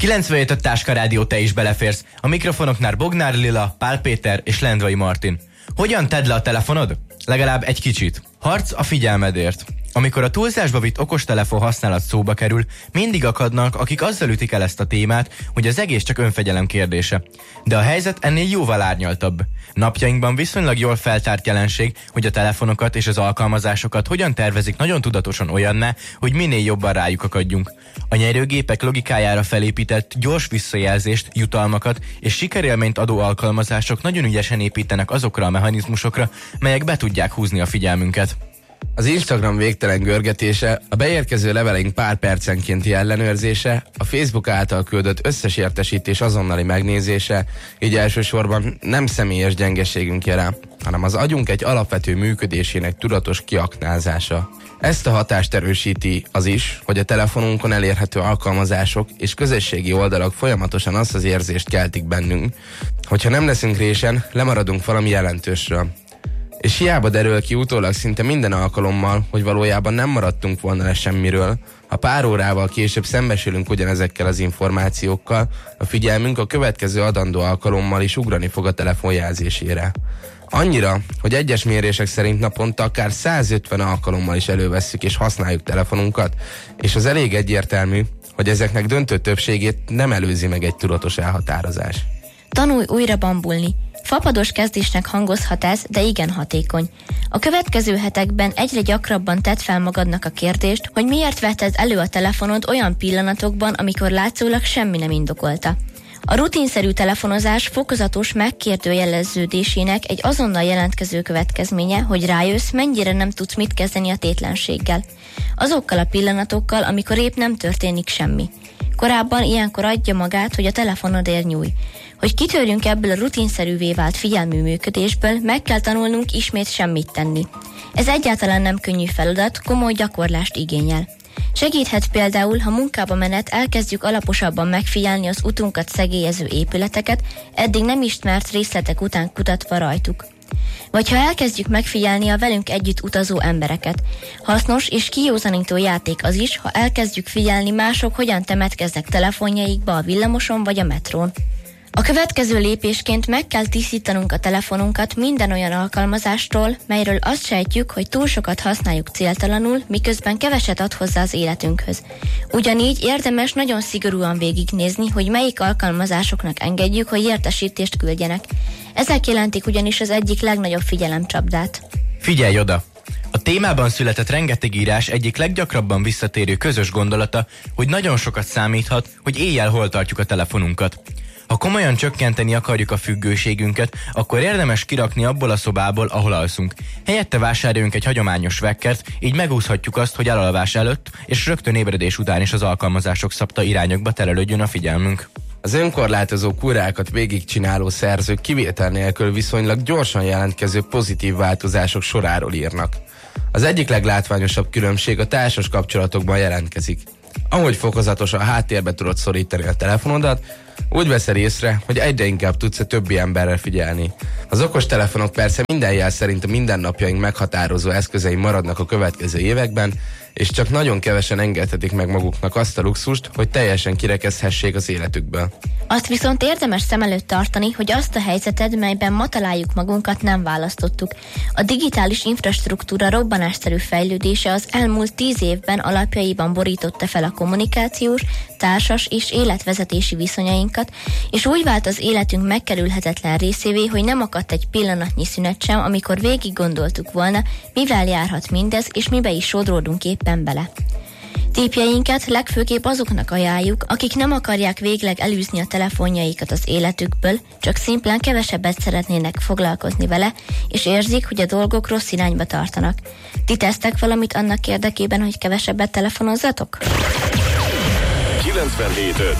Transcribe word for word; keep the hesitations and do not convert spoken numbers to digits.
kilencvenhét a Táska Rádió, te is beleférsz. A mikrofonoknál Bognár Lila, Pál Péter és Lendvai Martin. Hogyan tedd le a telefonod? Legalább egy kicsit. Harc a figyelmedért. Amikor a túlzásba vitt okostelefon használat szóba kerül, mindig akadnak, akik azzal ütik el ezt a témát, hogy az egész csak önfegyelem kérdése. De a helyzet ennél jóval árnyaltabb. Napjainkban viszonylag jól feltárt jelenség, hogy a telefonokat és az alkalmazásokat hogyan tervezik nagyon tudatosan olyanná, hogy minél jobban rájuk akadjunk. A nyerőgépek logikájára felépített gyors visszajelzést, jutalmakat és sikerélményt adó alkalmazások nagyon ügyesen építenek azokra a mechanizmusokra, melyek be tudják húzni a figyelmünket. Az Instagram végtelen görgetése, a beérkező leveleink pár percenkénti ellenőrzése, a Facebook által küldött összes értesítés azonnali megnézése, így elsősorban nem személyes gyengeségünk jele, hanem az agyunk egy alapvető működésének tudatos kiaknázása. Ezt a hatást erősíti az is, hogy a telefonunkon elérhető alkalmazások és közösségi oldalak folyamatosan azt az érzést keltik bennünk, hogyha nem leszünk résen, lemaradunk valami jelentősről. És hiába derül ki utólag szinte minden alkalommal, hogy valójában nem maradtunk volna le semmiről, ha pár órával később szembesülünk ugyanezekkel az információkkal, a figyelmünk a következő adandó alkalommal is ugrani fog a telefonjelzésére. Annyira, hogy egyes mérések szerint naponta akár százötven alkalommal is elővesszük és használjuk telefonunkat, és az elég egyértelmű, hogy ezeknek döntő többségét nem előzi meg egy tudatos elhatározás. Tanulj újra bambulni. Fapados kezdésnek hangozhat ez, de igen hatékony. A következő hetekben egyre gyakrabban tedd fel magadnak a kérdést, hogy miért vetted elő a telefonod olyan pillanatokban, amikor látszólag semmi nem indokolta. A rutinszerű telefonozás fokozatos megkérdőjeleződésének egy azonnal jelentkező következménye, hogy rájössz, mennyire nem tudsz mit kezdeni a tétlenséggel. Azokkal a pillanatokkal, amikor épp nem történik semmi. Korábban ilyenkor adja magát, hogy a telefonodért nyúj. Hogy kitörjünk ebből a rutinszerűvé vált figyelmű működésből, meg kell tanulnunk ismét semmit tenni. Ez egyáltalán nem könnyű feladat, komoly gyakorlást igényel. Segíthet például, ha munkába menet elkezdjük alaposabban megfigyelni az utunkat szegélyező épületeket, eddig nem ismert részletek után kutatva rajtuk. Vagy ha elkezdjük megfigyelni a velünk együtt utazó embereket. Hasznos és kijózanító játék az is, ha elkezdjük figyelni mások hogyan temetkeznek telefonjaikba a villamoson vagy a metrón. A következő lépésként meg kell tisztítanunk a telefonunkat minden olyan alkalmazástól, melyről azt sejtjük, hogy túl sokat használjuk céltalanul, miközben keveset ad hozzá az életünkhöz. Ugyanígy érdemes nagyon szigorúan végignézni, hogy melyik alkalmazásoknak engedjük, hogy értesítést küldjenek. Ezek jelentik ugyanis az egyik legnagyobb figyelemcsapdát. Figyelj oda! A témában született rengeteg írás egyik leggyakrabban visszatérő közös gondolata, hogy nagyon sokat számíthat, hogy éjjel hol tartjuk a telefonunkat. Ha komolyan csökkenteni akarjuk a függőségünket, akkor érdemes kirakni abból a szobából, ahol alszunk. Helyette vásároljunk egy hagyományos vekkert, így megúszhatjuk azt, hogy elalvás előtt és rögtön ébredés után is az alkalmazások szabta irányokba terelődjön a figyelmünk. Az önkorlátozó kurákat végigcsináló szerzők kivétel nélkül viszonylag gyorsan jelentkező pozitív változások soráról írnak. Az egyik leglátványosabb különbség a társas kapcsolatokban jelentkezik. Ahogy fokozatosan háttérbe tudod szorítani a telefonodat, úgy veszed észre, hogy egyre inkább tudsz a többi emberre figyelni. Az okostelefonok persze minden jel szerint a mindennapjaink meghatározó eszközei maradnak a következő években, és csak nagyon kevesen engedhetik meg maguknak azt a luxust, hogy teljesen kirekezhessék az életükből. Azt viszont érdemes szem előtt tartani, hogy azt a helyzetet, melyben ma találjuk magunkat, nem választottuk. A digitális infrastruktúra robbanásszerű fejlődése az elmúlt tíz évben alapjaiban borította fel a kommunikációs, társas és életvezetési viszonyainkat, és úgy vált az életünk megkerülhetetlen részévé, hogy nem akadt egy pillanatnyi szünet sem, amikor végig gondoltuk volna, mivel járhat mindez, és mibe is sodródunk éppen bele. Tippjeinket legfőképp azoknak ajánljuk, akik nem akarják végleg elűzni a telefonjaikat az életükből, csak szimplán kevesebbet szeretnének foglalkozni vele, és érzik, hogy a dolgok rossz irányba tartanak. Ti tesztek valamit annak érdekében, hogy kevesebbet telefonozzatok? kilencvenhét öt